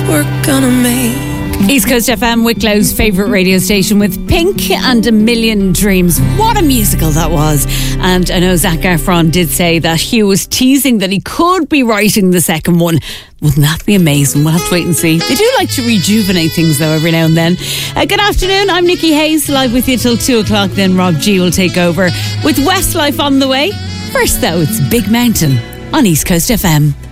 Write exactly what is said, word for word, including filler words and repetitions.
we're gonna make. East Coast F M, Wicklow's favourite radio station, with Pink and A Million Dreams. What a musical that was. And I know Zac Efron did say that Hugh was teasing that he could be writing the second one. Wouldn't that be amazing? We'll have to wait and see. They do like to rejuvenate things though every now and then. Uh, good afternoon, I'm Nikki Hayes, live with you till two o'clock. Then Rob G will take over with Westlife on the way. First though, it's Big Mountain on East Coast F M.